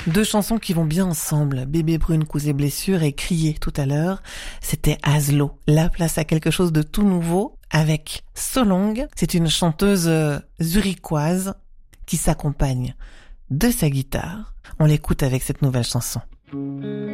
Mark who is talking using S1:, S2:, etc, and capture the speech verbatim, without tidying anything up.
S1: Deux chansons qui vont bien ensemble. Bébé brune, coups et blessures et Crier tout à l'heure. C'était Aslo. La place à quelque chose de tout nouveau avec Solong. C'est une chanteuse zurichoise qui s'accompagne de sa guitare. On l'écoute avec cette nouvelle chanson.